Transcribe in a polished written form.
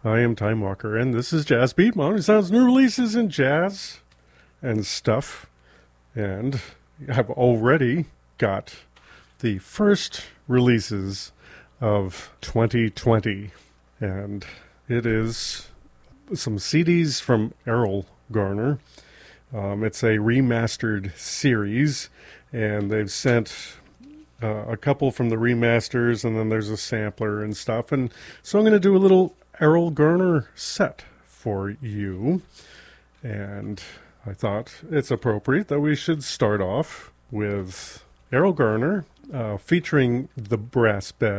I am Time Walker, and this is Jazz Beat. Modern Sounds, new releases in jazz and stuff. And I've already got the first releases of 2020, and it is some CDs from Errol Garner. It's a remastered series, and they've sent a couple from the remasters, and then there's a sampler and stuff. And so I'm going to do a little Errol Garner set for you. And I thought it's appropriate that we should start off with Errol Garner featuring the Brass Bed.